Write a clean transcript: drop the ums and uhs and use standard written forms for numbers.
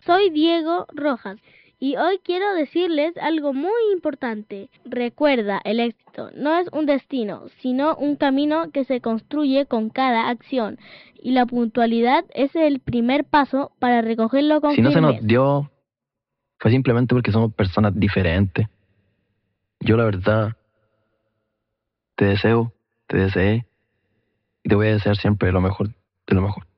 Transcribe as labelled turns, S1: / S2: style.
S1: Soy Diego Rojas y hoy quiero decirles algo muy importante. Recuerda, el éxito no es un destino, sino un camino que se construye con cada acción. Y la puntualidad es el primer paso para recogerlo con
S2: Si no se nos
S1: firmeza.
S2: dio, fue simplemente porque somos personas diferentes. Yo la verdad te deseo, te deseé y te voy a desear siempre lo mejor de lo mejor.